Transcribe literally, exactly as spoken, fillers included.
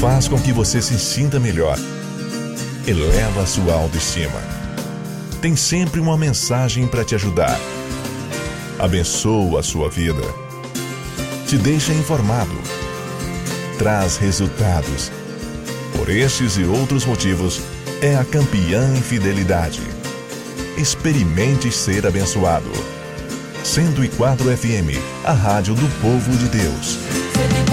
faz com que você se sinta melhor, eleva a sua autoestima. Tem sempre uma mensagem para te ajudar. Abençoa a sua vida. Te deixa informado. Traz resultados. Por estes e outros motivos, é a campeã em fidelidade. Experimente ser abençoado. cento e quatro F M, a rádio do povo de Deus.